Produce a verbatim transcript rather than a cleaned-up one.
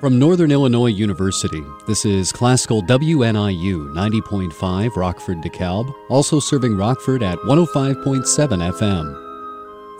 From Northern Illinois University, this is Classical W N I U ninety point five Rockford DeKalb, also serving Rockford at one oh five point seven F M.